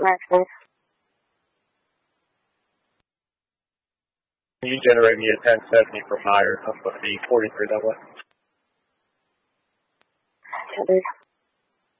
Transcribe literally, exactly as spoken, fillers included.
Can you generate me a ten seventy for Meyer? I'm supposed to be forty-three that way.